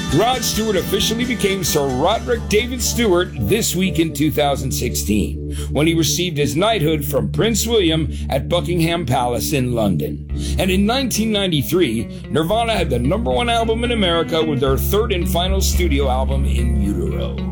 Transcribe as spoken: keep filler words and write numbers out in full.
Rod Stewart officially became Sir Roderick David Stewart this week in two thousand sixteen, when he received his knighthood from Prince William at Buckingham Palace in London. And in nineteen ninety-three, Nirvana had the number one album in America with their third and final studio album, In Utero.